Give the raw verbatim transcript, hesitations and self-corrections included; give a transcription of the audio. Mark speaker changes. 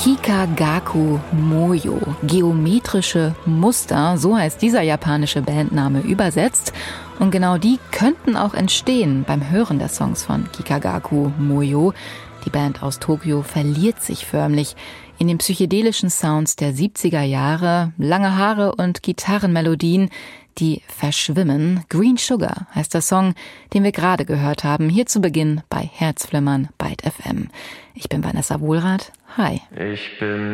Speaker 1: Kikagaku Moyo, geometrische Muster, so heißt dieser japanische Bandname übersetzt. Und genau die könnten auch entstehen beim Hören der Songs von Kikagaku Moyo. Die Band aus Tokio verliert sich förmlich in den psychedelischen Sounds der siebziger Jahre, lange Haare und Gitarrenmelodien, die verschwimmen. Green Sugar heißt der Song, den wir gerade gehört haben, hier zu Beginn bei Herzflimmern Byte F M. Ich bin Vanessa Wohlrath. Hi.
Speaker 2: Ich bin